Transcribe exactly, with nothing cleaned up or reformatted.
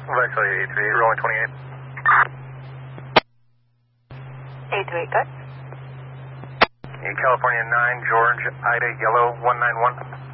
Actually, eight three eight, rolling twenty-eight. eight two eight, good. In California nine, George, Ida, yellow, one nine one.